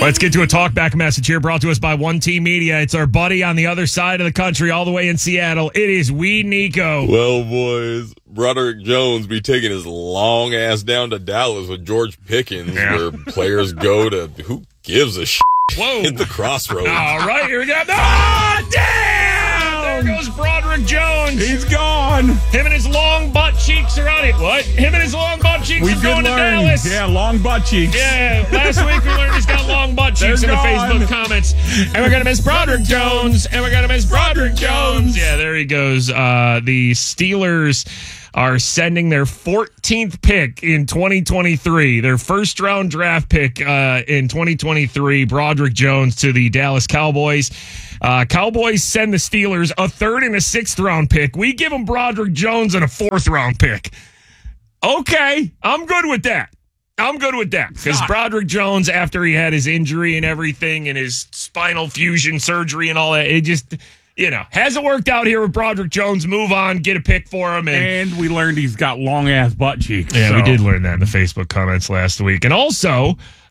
Let's get to a talkback message here brought to us by One Team Media. It's our buddy on the other side of the country, all the way in Seattle. It is Nico. Well, boys, Broderick Jones be taking his long ass down to Dallas with George Pickens, where players go to who gives a shit. Whoa. Hit the crossroads. All right, here we go. Oh, damn! There goes Broderick Jones. He's gone. Him and his long butt cheeks are on it. What? Him and his long butt cheeks are going to Dallas. Yeah, long butt cheeks. Yeah, last week we learned he's got long butt cheeks in the Facebook comments. And we're going to miss Broderick Jones. And we're going to miss Broderick Jones. Yeah, there he goes. The Steelers are sending their 14th pick in 2023, their first-round draft pick in 2023, Broderick Jones, to the Dallas Cowboys. Cowboys send the Steelers a 3rd and a 6th-round pick. We give them Broderick Jones and a 4th-round pick. Okay, I'm good with that. Because Broderick Jones, after he had his injury and everything and his spinal fusion surgery and all that, it just... hasn't worked out here with Broderick Jones. Move on, get a pick for him. And we learned he's got long-ass butt cheeks. Yeah, we did learn that in the Facebook comments last week. And also,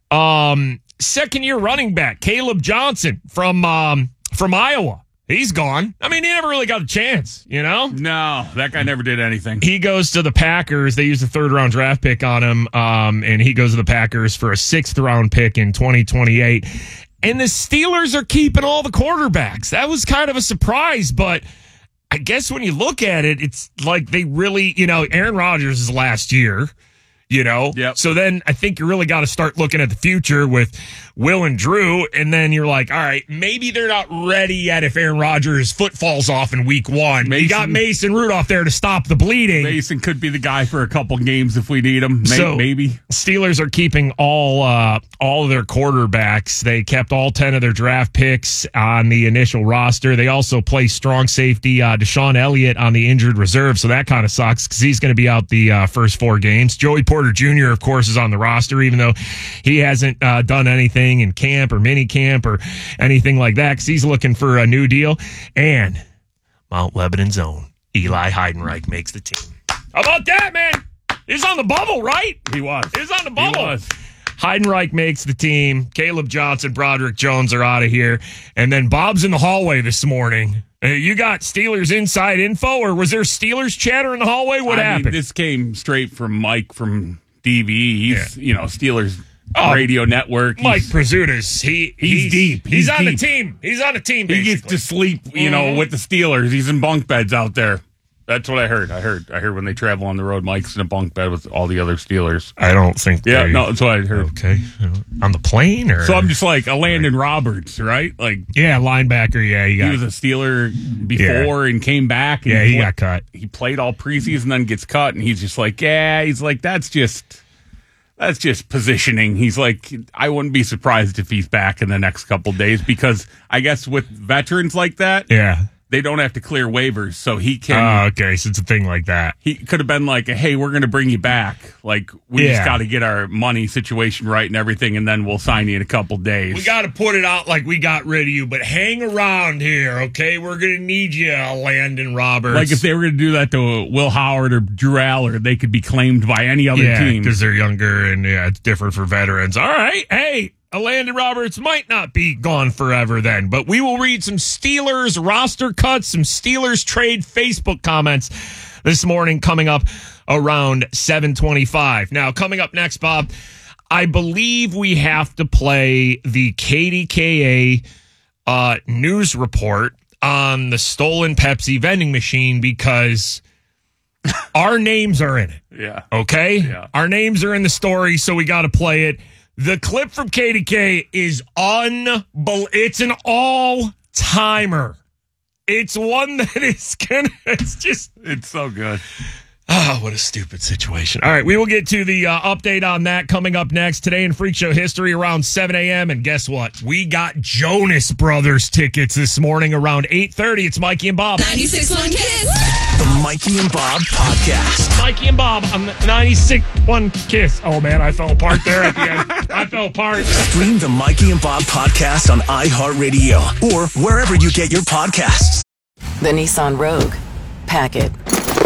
second-year running back, Caleb Johnson from Iowa. He's gone. I mean, he never really got a chance, No, that guy never did anything. He goes to the Packers. They used a 3rd-round draft pick on him, and he goes to the Packers for a 6th-round pick in 2028. And the Steelers are keeping all the quarterbacks. That was kind of a surprise, but I guess when you look at it, it's like they really, Aaron Rodgers is last year, Yep. So then I think you really got to start looking at the future with Will and Drew, and then you're like, all right, maybe they're not ready yet if Aaron Rodgers' foot falls off in week 1. You got Mason Rudolph there to stop the bleeding. Mason could be the guy for a couple games if we need him. Maybe. Steelers are keeping all of their quarterbacks. They kept all 10 of their draft picks on the initial roster. They also placed strong safety Deshaun Elliott on the injured reserve, so that kind of sucks because he's going to be out the first 4 games. Joey Porter Jr., of course, is on the roster, even though he hasn't done anything in camp or mini camp or anything like that because he's looking for a new deal. And Mount Lebanon's own Eli Heidenreich makes the team. How about that, man? He's on the bubble, right? He was. He's on the bubble. He was. Heidenreich makes the team. Caleb Johnson, Broderick Jones are out of here. And then Bob's in the hallway this morning. You got Steelers inside info, or was there Steelers chatter in the hallway? What happened? This came straight from Mike from DV. He's, Steelers radio network. Mike Prazutis. He's deep. He's on the team. He's on the team, basically. He gets to sleep, with the Steelers. He's in bunk beds out there. That's what I heard. I heard when they travel on the road, Mike's in a bunk bed with all the other Steelers. I don't think that's what I heard. Okay. On the plane? Or? So I'm just like a Landon Roberts, right? Yeah, linebacker. Yeah, he was a Steeler before and came back. And he got cut. He played all preseason, then gets cut, and he's just like, that's just positioning. He's like, I wouldn't be surprised if he's back in the next couple days because I guess with veterans like that, they don't have to clear waivers, so he can. Oh, okay. So it's a thing like that. He could have been like, hey, we're going to bring you back. Like, we just got to get our money situation right and everything, and then we'll sign you in a couple days. We got to put it out like we got rid of you, but hang around here, okay? We're going to need you, Landon Roberts. Like, if they were going to do that to Will Howard or Drew Aller, they could be claimed by any other team. Because they're younger, and it's different for veterans. All right, hey. Landon Roberts might not be gone forever then, but we will read some Steelers roster cuts, some Steelers trade Facebook comments this morning coming up around 7:25. Now, coming up next, Bob, I believe we have to play the KDKA news report on the stolen Pepsi vending machine because our names are in it. Yeah. Okay? Yeah. Our names are in the story, so we got to play it. The clip from KDK is unbelievable. It's an all-timer. It's one that is it's so good. Oh, what a stupid situation. All right, we will get to the update on that coming up next. Today in Freak Show history around 7 a.m. And guess what? We got Jonas Brothers tickets this morning around 8:30. It's Mikey and Bob. 96.1 Kiss. The Mikey and Bob Podcast. Mikey and Bob on the 96.1 Kiss. Oh, man, I fell apart there at the end. I fell apart. Stream the Mikey and Bob Podcast on iHeartRadio or wherever you get your podcasts. The Nissan Rogue. Pack it.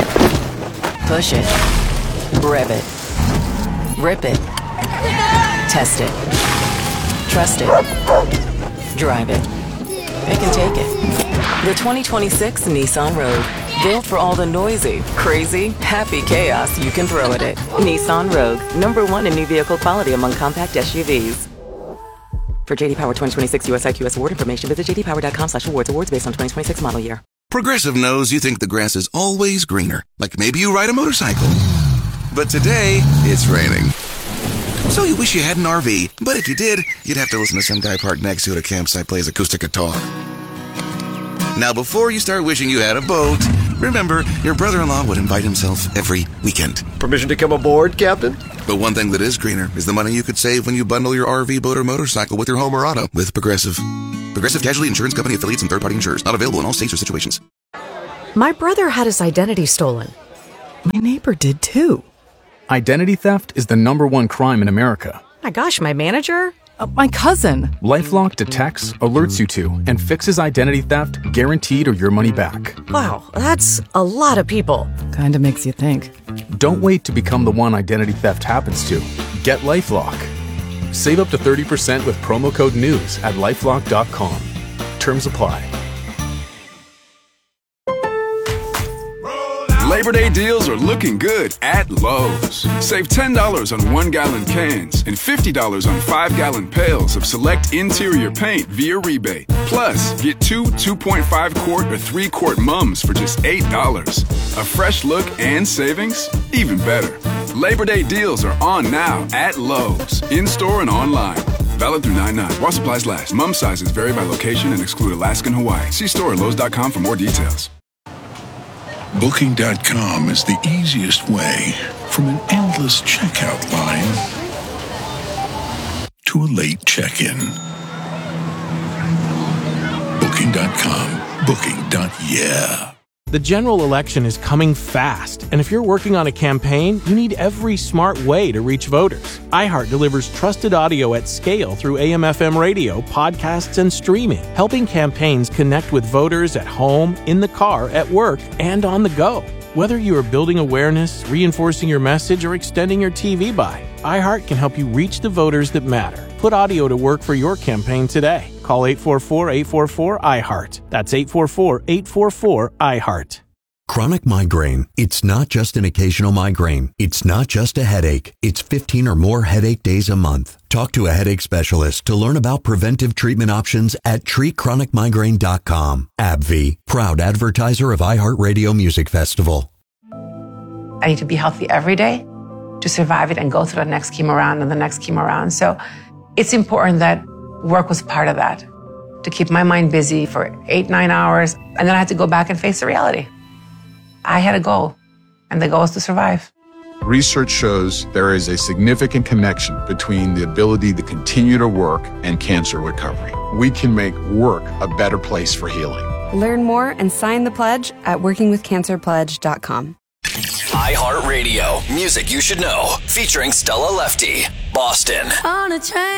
Push it. Rev it. Rip it. Test it. Trust it. Drive it. It can take it. The 2026 Nissan Rogue. Built for all the noisy, crazy, happy chaos you can throw at it. Nissan Rogue. #1 in new vehicle quality among compact SUVs. For JD Power 2026 US IQS award information, visit jdpower.com/awards. Awards based on 2026 model year. Progressive knows you think the grass is always greener, like maybe you ride a motorcycle. But today, it's raining. So you wish you had an RV, but if you did, you'd have to listen to some guy parked next to you at a campsite plays acoustic guitar. Now, before you start wishing you had a boat, remember, your brother-in-law would invite himself every weekend. Permission to come aboard, Captain? But one thing that is greener is the money you could save when you bundle your RV, boat, or motorcycle with your home or auto with Progressive. Progressive Casualty Insurance Company affiliates and third-party insurers. Not available in all states or situations. My brother had his identity stolen. My neighbor did too. Identity theft is the #1 crime in America. My gosh, my manager? My cousin. LifeLock detects, alerts you to, and fixes identity theft guaranteed or your money back. Wow, that's a lot of people. Kinda makes you think. Don't wait to become the one identity theft happens to. Get LifeLock. Save up to 30% with promo code NEWS at LifeLock.com. Terms apply. Labor Day deals are looking good at Lowe's. Save $10 on 1-gallon cans and $50 on 5-gallon pails of select interior paint via rebate. Plus, get 2 2.5-quart or 3-quart mums for just $8. A fresh look and savings? Even better. Labor Day deals are on now at Lowe's, in-store and online. Valid through 9/9. While supplies last. Mum sizes vary by location and exclude Alaska and Hawaii. See store at Lowe's.com for more details. Booking.com is the easiest way from an endless checkout line to a late check-in. Booking.com. Booking.yeah. The general election is coming fast, and if you're working on a campaign, you need every smart way to reach voters. iHeart delivers trusted audio at scale through AM/FM radio, podcasts, and streaming, helping campaigns connect with voters at home, in the car, at work, and on the go. Whether you are building awareness, reinforcing your message, or extending your TV buy, iHeart can help you reach the voters that matter. Put audio to work for your campaign today. Call 844-844-iHeart. That's 844-844-iHeart. Chronic migraine. It's not just an occasional migraine. It's not just a headache. It's 15 or more headache days a month. Talk to a headache specialist to learn about preventive treatment options at treatchronicmigraine.com. AbbVie, proud advertiser of iHeartRadio Music Festival. I need to be healthy every day to survive it and go through the next chemo round and the next chemo round. So it's important that work was part of that, to keep my mind busy for 8-9 hours. And then I had to go back and face the reality. I had a goal, and the goal is to survive. Research shows there is a significant connection between the ability to continue to work and cancer recovery. We can make work a better place for healing. Learn more and sign the pledge at workingwithcancerpledge.com. iHeartRadio, music you should know, featuring Stella Lefty, Boston. On a train.